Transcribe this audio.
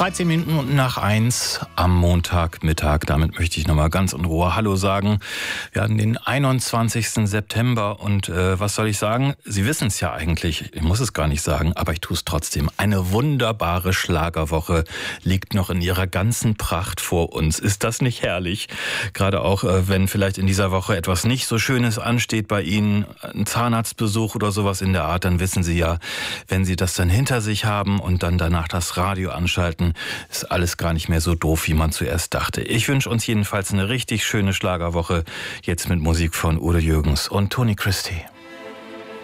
13 Minuten nach 1 am Montagmittag. Damit möchte ich nochmal ganz in Ruhe Hallo sagen. Wir hatten den 21. September und was soll ich sagen? Sie wissen es ja eigentlich, ich muss es gar nicht sagen, aber ich tue es trotzdem. Eine wunderbare Schlagerwoche liegt noch in ihrer ganzen Pracht vor uns. Ist das nicht herrlich? Gerade auch, wenn vielleicht in dieser Woche etwas nicht so Schönes ansteht bei Ihnen, ein Zahnarztbesuch oder sowas in der Art, dann wissen Sie ja, wenn Sie das dann hinter sich haben und dann danach das Radio anschalten, ist alles gar nicht mehr so doof, wie man zuerst dachte. Ich wünsche uns jedenfalls eine richtig schöne Schlagerwoche, jetzt mit Musik von Udo Jürgens und Tony Christie.